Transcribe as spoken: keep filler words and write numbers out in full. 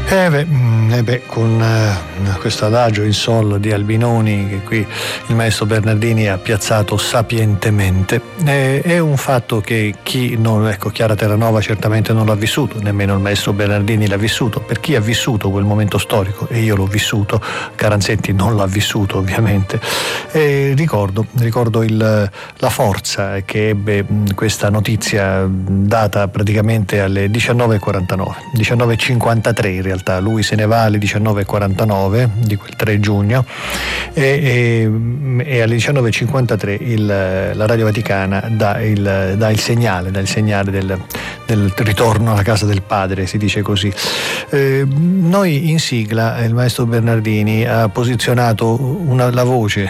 Eh beh, eh beh con eh, questo adagio in sol di Albinoni che qui il maestro Bernardini ha piazzato sapientemente, eh, è un fatto che chi non, ecco, Chiara Terranova certamente non l'ha vissuto, nemmeno il maestro Bernardini l'ha vissuto. Per chi ha vissuto quel momento storico, e io l'ho vissuto, Caranzetti non l'ha vissuto ovviamente, e ricordo, ricordo il, la forza che ebbe questa notizia data praticamente alle diciannove e quarantanove, diciannove e cinquantatré in realtà. Lui se ne va alle diciannove e quarantanove di quel tre giugno e, e, e alle diciannove e cinquantatré il, la Radio Vaticana dà il, dà il segnale, dà il segnale del, del ritorno alla casa del padre, si dice così. Eh, noi in sigla il maestro Bernardini ha posizionato una, la voce